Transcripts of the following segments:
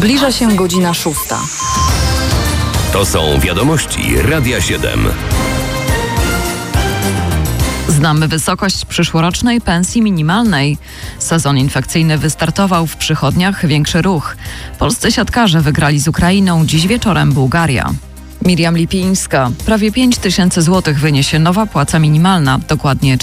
Zbliża się godzina 6. To są wiadomości Radia 7. Znamy wysokość przyszłorocznej pensji minimalnej. Sezon infekcyjny wystartował, w przychodniach większy ruch. Polscy siatkarze wygrali z Ukrainą, dziś wieczorem Bułgaria. Miriam Lipińska. Prawie 5 000 złotych wyniesie nowa płaca minimalna, dokładnie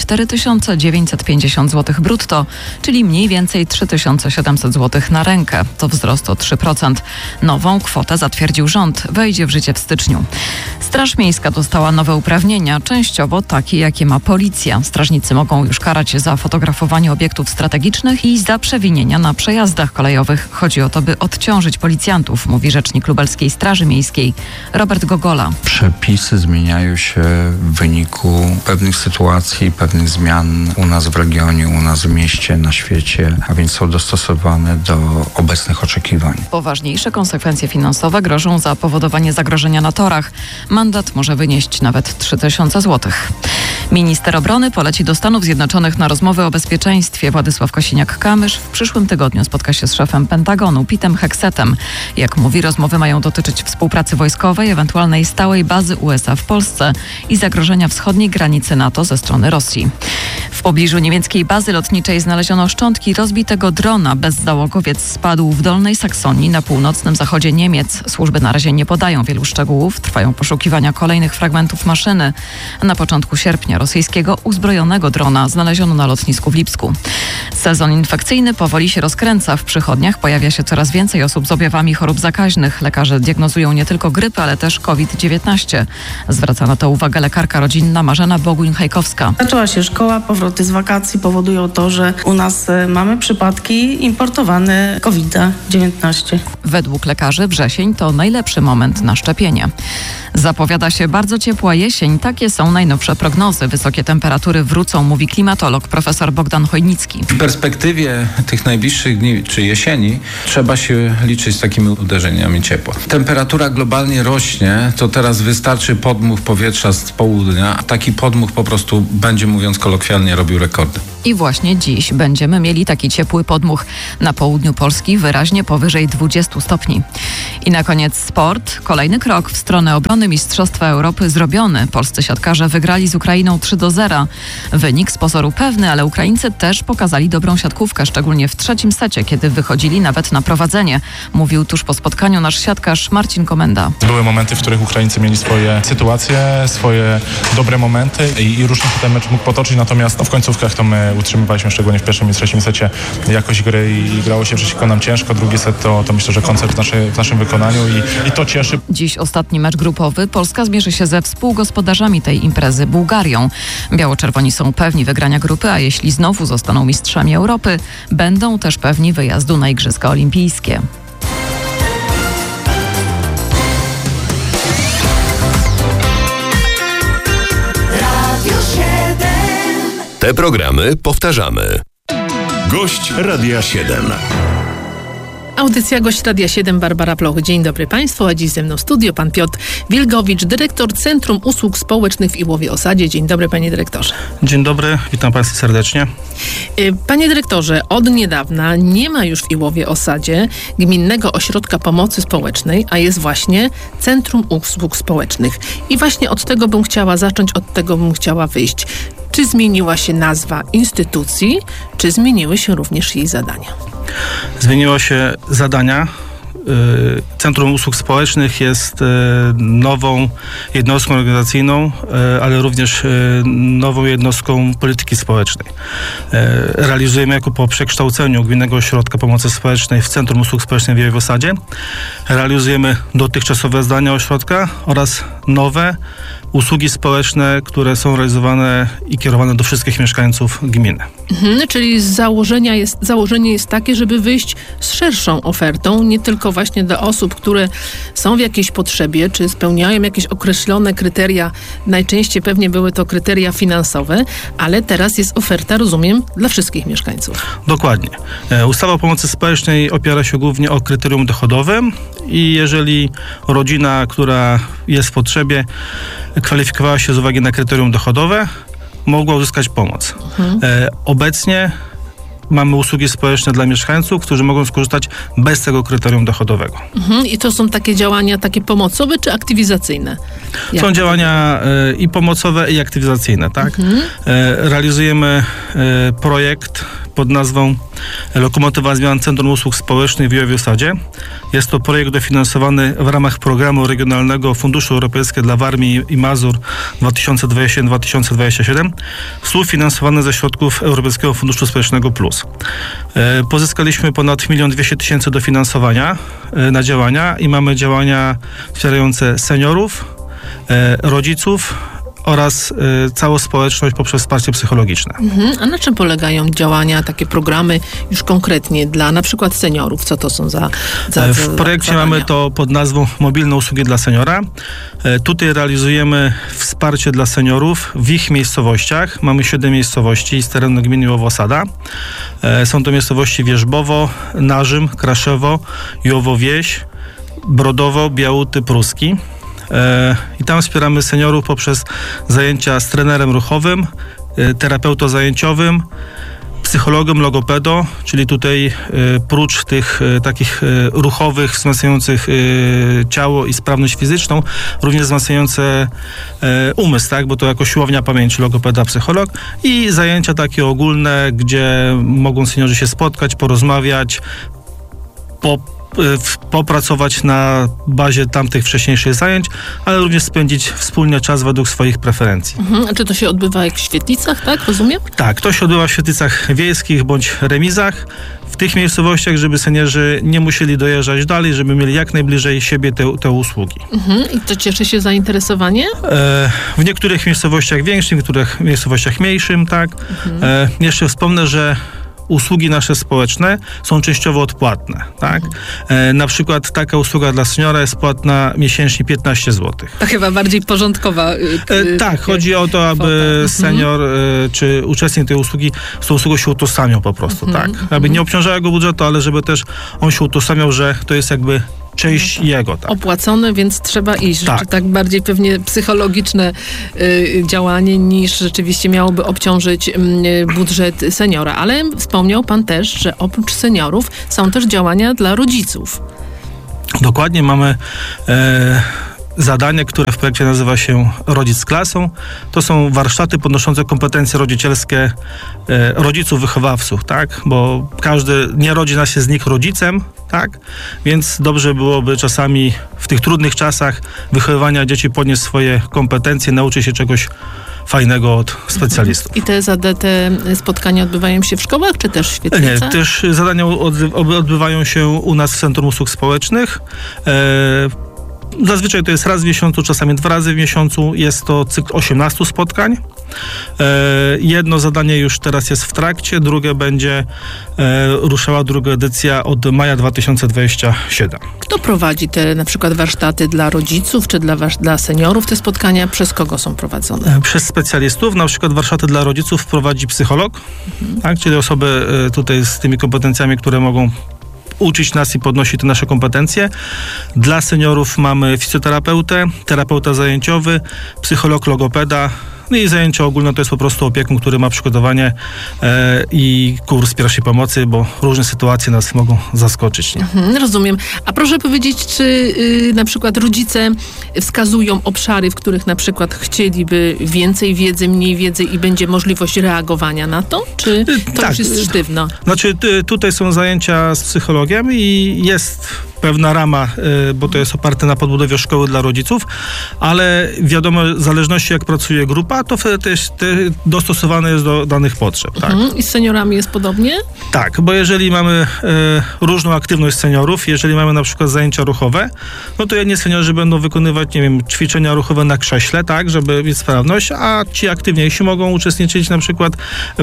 4950 zł brutto, czyli mniej więcej 3700 zł na rękę. To wzrost o 3%. Nową kwotę zatwierdził rząd. Wejdzie w życie w styczniu. Straż Miejska dostała nowe uprawnienia, częściowo takie, jakie ma policja. Strażnicy mogą już karać za fotografowanie obiektów strategicznych i za przewinienia na przejazdach kolejowych. Chodzi o to, by odciążyć policjantów, mówi rzecznik Lubelskiej Straży Miejskiej Robert Gogola. Przepisy zmieniają się w wyniku pewnych sytuacji, pewnych zmian u nas w regionie, u nas w mieście, na świecie, a więc są dostosowane do obecnych oczekiwań. Poważniejsze konsekwencje finansowe grożą za powodowanie zagrożenia na torach. Mandat może wynieść nawet 3000 zł. Minister obrony poleci do Stanów Zjednoczonych na rozmowy o bezpieczeństwie. Władysław Kosiniak-Kamysz w przyszłym tygodniu spotka się z szefem Pentagonu, Petem Hexetem. Jak mówi, rozmowy mają dotyczyć współpracy wojskowej, ewentualnej stałej bazy USA w Polsce i zagrożenia wschodniej granicy NATO ze strony Rosji. W pobliżu niemieckiej bazy lotniczej znaleziono szczątki rozbitego drona. Bezzałogowiec spadł w Dolnej Saksonii na północnym zachodzie Niemiec. Służby na razie nie podają wielu szczegółów. Trwają poszukiwania kolejnych fragmentów maszyny. Na początku sierpnia rosyjskiego uzbrojonego drona znaleziono na lotnisku w Lipsku. Sezon infekcyjny powoli się rozkręca. W przychodniach pojawia się coraz więcej osób z objawami chorób zakaźnych. Lekarze diagnozują nie tylko grypę, ale też COVID-19. Zwraca na to uwagę lekarka rodzinna Marzena Boguń-Hajkowska. Zaczęła się szkoła, powroty z wakacji powodują to, że u nas mamy przypadki importowane COVID-19. Według lekarzy wrzesień to najlepszy moment na szczepienie. Zapowiada się bardzo ciepła jesień. Takie są najnowsze prognozy. Wysokie temperatury wrócą, mówi klimatolog profesor Bogdan Chojnicki. W perspektywie tych najbliższych dni czy jesieni trzeba się liczyć z takimi uderzeniami ciepła. Temperatura globalnie rośnie, to teraz wystarczy podmuch powietrza z południa. Taki podmuch po prostu będzie, mówiąc kolokwialnie, robił rekordy. I właśnie dziś będziemy mieli taki ciepły podmuch. Na południu Polski wyraźnie powyżej 20 stopni. I na koniec sport. Kolejny krok w stronę obrony Mistrzostwa Europy zrobiony. Polscy siatkarze wygrali z Ukrainą 3-0. Wynik z pozoru pewny, ale Ukraińcy też pokazali dobrą siatkówkę, szczególnie w trzecim secie, kiedy wychodzili nawet na prowadzenie. Mówił tuż po spotkaniu nasz siatkarz Marcin Komenda. Były momenty, w których Ukraińcy mieli swoje sytuacje, swoje dobre momenty i różnie się ten mecz mógł potoczyć, natomiast w końcówkach to my utrzymywaliśmy, szczególnie w pierwszym i trzecim secie, jakość gry i grało się przeciwko nam ciężko. Drugi set to myślę, że koncert w naszym wykonaniu i to cieszy. Dziś ostatni mecz grupowy. Polska zmierzy się ze współgospodarzami tej imprezy, Bułgarią. Biało-czerwoni są pewni wygrania grupy, a jeśli znowu zostaną mistrzami Europy, będą też pewni wyjazdu na Igrzyska Olimpijskie. Te programy powtarzamy. Gość Radia 7. Audycja Gość Radia 7, Barbara Ploch. Dzień dobry Państwu, a dziś ze mną w studio pan Piotr Wilgowicz, dyrektor Centrum Usług Społecznych w Iłowie Osadzie. Dzień dobry, panie dyrektorze. Dzień dobry, witam Państwa serdecznie. Panie dyrektorze, od niedawna nie ma już w Iłowie Osadzie Gminnego Ośrodka Pomocy Społecznej, a jest właśnie Centrum Usług Społecznych. I właśnie od tego bym chciała zacząć, od tego bym chciała wyjść. Czy zmieniła się nazwa instytucji, czy zmieniły się również jej zadania? Zmieniły się zadania. Centrum Usług Społecznych jest nową jednostką organizacyjną, ale również nową jednostką polityki społecznej. Realizujemy jako po przekształceniu Gminnego Ośrodka Pomocy Społecznej w Centrum Usług Społecznych w Iłowie Osadzie. Realizujemy dotychczasowe zadania ośrodka oraz nowe usługi społeczne, które są realizowane i kierowane do wszystkich mieszkańców gminy. Czyli założenie jest takie, żeby wyjść z szerszą ofertą, nie tylko właśnie dla osób, które są w jakiejś potrzebie, czy spełniają jakieś określone kryteria, najczęściej pewnie były to kryteria finansowe, ale teraz jest oferta, rozumiem, dla wszystkich mieszkańców. Dokładnie. Ustawa o pomocy społecznej opiera się głównie o kryterium dochodowym i jeżeli rodzina, która jest w potrzebie, kwalifikowała się z uwagi na kryterium dochodowe, mogła uzyskać pomoc. Obecnie mamy usługi społeczne dla mieszkańców, którzy mogą skorzystać bez tego kryterium dochodowego. I to są takie działania takie pomocowe czy aktywizacyjne? Są działania i pomocowe, i aktywizacyjne, tak? Realizujemy projekt pod nazwą Lokomotywa Zmian Centrum Usług Społecznych w Iłowiesadzie. Jest to projekt dofinansowany w ramach programu Regionalnego Funduszu Europejskiego dla Warmii i Mazur 2021-2027, współfinansowany ze środków Europejskiego Funduszu Społecznego Plus. Pozyskaliśmy ponad 1 200 000 dofinansowania na działania i mamy działania wspierające seniorów, rodziców oraz całą społeczność poprzez wsparcie psychologiczne. A na czym polegają działania, takie programy już konkretnie dla na przykład seniorów? Co to są za w projekcie mamy to pod nazwą Mobilne usługi dla seniora. Tutaj realizujemy wsparcie dla seniorów w ich miejscowościach. Mamy 7 miejscowości z terenu gminy Iłowo-Osada. Są to miejscowości Wierzbowo, Narzym, Kraszewo, Jowo-Wieś, Brodowo, Białuty, Pruski. I tam wspieramy seniorów poprzez zajęcia z trenerem ruchowym, terapeutą zajęciowym, psychologiem, logopedą, czyli tutaj prócz tych takich ruchowych, wzmacniających ciało i sprawność fizyczną, również wzmacniające umysł, tak? Bo to jako siłownia pamięci, logopeda, psycholog i zajęcia takie ogólne, gdzie mogą seniorzy się spotkać, porozmawiać, popracować na bazie tamtych wcześniejszych zajęć, ale również spędzić wspólnie czas według swoich preferencji. A czy to się odbywa jak w świetlicach, tak? Rozumiem? Tak, to się odbywa w świetlicach wiejskich bądź remizach, w tych miejscowościach, żeby seniorzy nie musieli dojeżdżać dalej, żeby mieli jak najbliżej siebie te usługi. I to cieszy się zainteresowanie? W niektórych miejscowościach większym, w niektórych miejscowościach mniejszym, tak. Jeszcze wspomnę, że usługi nasze społeczne są częściowo odpłatne, tak? Na przykład taka usługa dla seniora jest płatna miesięcznie 15 zł. To chyba bardziej porządkowa. Tak, chodzi o to, aby senior czy uczestnik tej usługi z tą usługą się utożsamiał po prostu, tak? Aby nie obciążała go budżetu, ale żeby też on się utożsamiał, że to jest jakby część jego, tak. Opłacone, więc trzeba iść. Tak. Tak bardziej pewnie psychologiczne działanie niż rzeczywiście miałoby obciążyć budżet seniora. Ale wspomniał pan też, że oprócz seniorów są też działania dla rodziców. Dokładnie, mamy zadanie, które w projekcie nazywa się Rodzic z klasą. To są warsztaty podnoszące kompetencje rodzicielskie rodziców, wychowawców, tak? Bo nie rodzi nas się z nich rodzicem, tak? Więc dobrze byłoby czasami w tych trudnych czasach wychowywania dzieci podnieść swoje kompetencje, nauczyć się czegoś fajnego od specjalistów. I te spotkania odbywają się w szkołach, czy też w świetlicach? Nie, też zadania odbywają się u nas w Centrum Usług Społecznych. Zazwyczaj to jest raz w miesiącu, czasami 2 razy w miesiącu. Jest to cykl 18 spotkań. Jedno zadanie już teraz jest w trakcie, drugie będzie ruszała druga edycja od maja 2027. Kto prowadzi te na przykład warsztaty dla rodziców, czy dla seniorów? Te spotkania przez kogo są prowadzone? Przez specjalistów. Na przykład warsztaty dla rodziców prowadzi psycholog, tak? Czyli osoby tutaj z tymi kompetencjami, które mogą uczyć nas i podnosić te nasze kompetencje. Dla seniorów mamy fizjoterapeutę, terapeuta zajęciowy, psycholog, logopeda. No i zajęcia ogólne to jest po prostu opiekun, który ma przygotowanie i kurs pierwszej pomocy, bo różne sytuacje nas mogą zaskoczyć. Nie? Rozumiem. A proszę powiedzieć, czy na przykład rodzice wskazują obszary, w których na przykład chcieliby więcej wiedzy, mniej wiedzy i będzie możliwość reagowania na to? Czy to już jest sztywno? Znaczy tutaj są zajęcia z psychologiem i jest pewna rama, bo to jest oparte na podbudowie szkoły dla rodziców, ale wiadomo, w zależności jak pracuje grupa, to wtedy też dostosowane jest do danych potrzeb. Tak? I z seniorami jest podobnie? Tak, bo jeżeli mamy różną aktywność seniorów, jeżeli mamy na przykład zajęcia ruchowe, no to jedni seniorzy będą wykonywać, nie wiem, ćwiczenia ruchowe na krześle, tak, żeby mieć sprawność, a ci aktywniejsi mogą uczestniczyć na przykład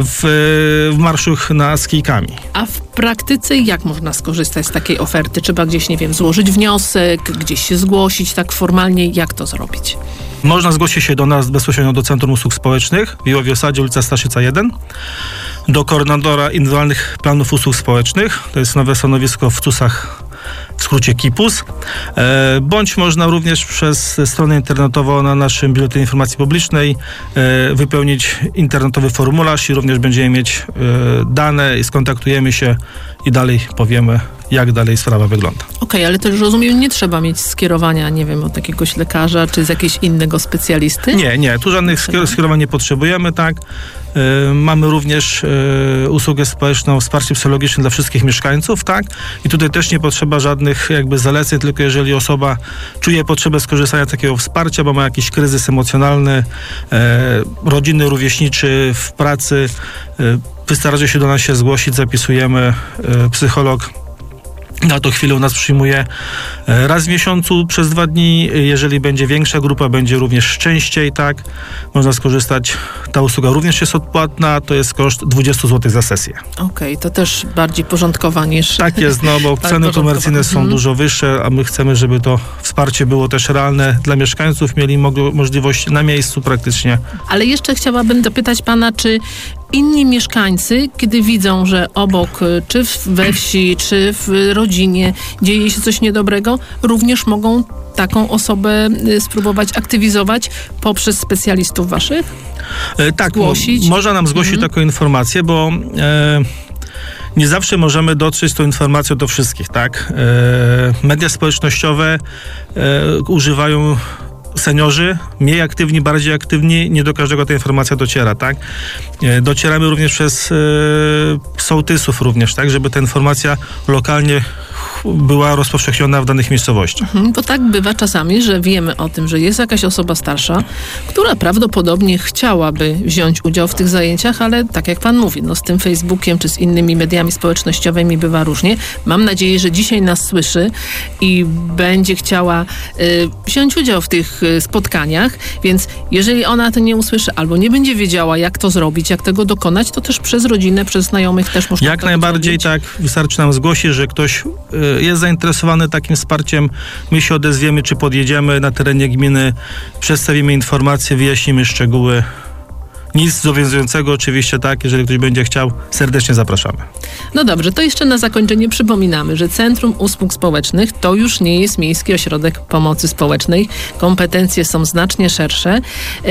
w marszu z kijkami. A w praktyce jak można skorzystać z takiej oferty? Trzeba gdzieś, nie wiem, złożyć wniosek, gdzieś się zgłosić tak formalnie? Jak to zrobić? Można zgłosić się do nas bezpośrednio do Centrum Usług Społecznych w Iłowie-Osadzie, ulica Staszica 1, do koordynatora indywidualnych planów usług społecznych. To jest nowe stanowisko w CUS-ach w skrócie KIPUS, bądź można również przez stronę internetową na naszym Biuletynie Informacji Publicznej wypełnić internetowy formularz i również będziemy mieć dane i skontaktujemy się i dalej powiemy, jak dalej sprawa wygląda. Okej, ale też rozumiem, nie trzeba mieć skierowania, nie wiem, od jakiegoś lekarza czy z jakiegoś innego specjalisty? Nie, tu żadnych skierowań nie potrzebujemy, tak. Mamy również usługę społeczną, wsparcie psychologiczne dla wszystkich mieszkańców, tak. I tutaj też nie potrzeba żadnych jakby zaleceń, tylko jeżeli osoba czuje potrzebę skorzystania z takiego wsparcia, bo ma jakiś kryzys emocjonalny, rodzinny, rówieśniczy, w pracy, wystarczy się do nas się zgłosić, zapisujemy, psycholog na to chwilę u nas przyjmuje raz w miesiącu przez 2 dni. Jeżeli będzie większa grupa, będzie również częściej, tak? Można skorzystać. Ta usługa również jest odpłatna. To jest koszt 20 zł za sesję. Okej, to też bardziej porządkowa niż... Tak jest, no bo tak, ceny komercyjne są dużo wyższe, a my chcemy, żeby to wsparcie było też realne dla mieszkańców. Mieli możliwość na miejscu praktycznie. Ale jeszcze chciałabym dopytać pana, czy inni mieszkańcy, kiedy widzą, że obok, czy we wsi, czy w rodzinie dzieje się coś niedobrego, również mogą taką osobę spróbować aktywizować poprzez specjalistów waszych? Tak, zgłosić? Można nam zgłosić taką informację, bo nie zawsze możemy dotrzeć z tą informacją do wszystkich, tak? Media społecznościowe używają seniorzy, mniej aktywni, bardziej aktywni, nie do każdego ta informacja dociera, tak? Docieramy również przez sołtysów również, tak? Żeby ta informacja lokalnie była rozpowszechniona w danych miejscowościach. Bo tak bywa czasami, że wiemy o tym, że jest jakaś osoba starsza, która prawdopodobnie chciałaby wziąć udział w tych zajęciach, ale tak jak pan mówi, no z tym Facebookiem czy z innymi mediami społecznościowymi bywa różnie. Mam nadzieję, że dzisiaj nas słyszy i będzie chciała wziąć udział w tych spotkaniach, więc jeżeli ona to nie usłyszy albo nie będzie wiedziała, jak to zrobić, jak tego dokonać, to też przez rodzinę, przez znajomych też można jak najbardziej zrobić. Tak, wystarczy nam zgłosić, że ktoś jest zainteresowany takim wsparciem, my się odezwiemy, czy podjedziemy na terenie gminy, przedstawimy informacje, wyjaśnimy szczegóły. Nic zobowiązującego oczywiście, tak, jeżeli ktoś będzie chciał, serdecznie zapraszamy. No dobrze, to jeszcze na zakończenie przypominamy, że Centrum Usług Społecznych to już nie jest Miejski Ośrodek Pomocy Społecznej. Kompetencje są znacznie szersze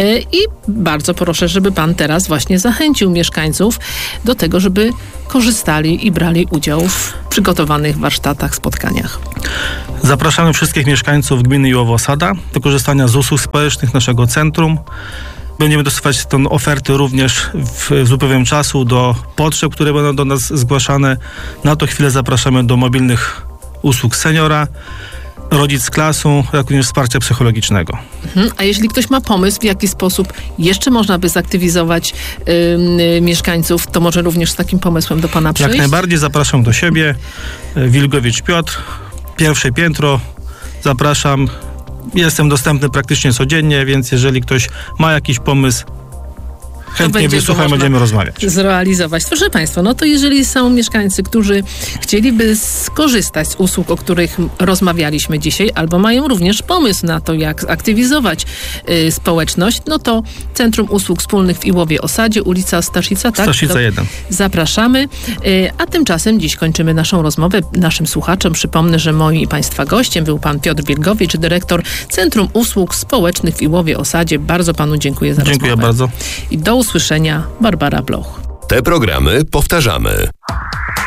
i bardzo proszę, żeby pan teraz właśnie zachęcił mieszkańców do tego, żeby korzystali i brali udział w przygotowanych warsztatach, spotkaniach. Zapraszamy wszystkich mieszkańców gminy Iłowo-Osada do korzystania z usług społecznych naszego centrum. Będziemy dostosować tę ofertę również z upływem czasu do potrzeb, które będą do nas zgłaszane. Na to chwilę zapraszamy do mobilnych usług seniora, rodzic z klasą, jak również wsparcia psychologicznego. A jeśli ktoś ma pomysł, w jaki sposób jeszcze można by zaktywizować mieszkańców, to może również z takim pomysłem do pana przyjść? Jak najbardziej, zapraszam do siebie. Wilgowicz Piotr, 1. piętro. Zapraszam. Jestem dostępny praktycznie codziennie, więc jeżeli ktoś ma jakiś pomysł, chętnie wysłuchamy, będziemy rozmawiać. Zrealizować. Proszę państwa, no to jeżeli są mieszkańcy, którzy chcieliby skorzystać z usług, o których rozmawialiśmy dzisiaj, albo mają również pomysł na to, jak aktywizować społeczność, no to Centrum Usług Wspólnych w Iłowie-Osadzie, ulica Staszica, tak? Staszica 1. Zapraszamy. A tymczasem dziś kończymy naszą rozmowę. Naszym słuchaczom przypomnę, że moim i państwa gościem był pan Piotr Wilgowicz, dyrektor Centrum Usług Społecznych w Iłowie-Osadzie. Bardzo panu dziękuję za rozmowę. Dziękuję bardzo. I do usłyszenia, Barbara Bloch. Te programy powtarzamy.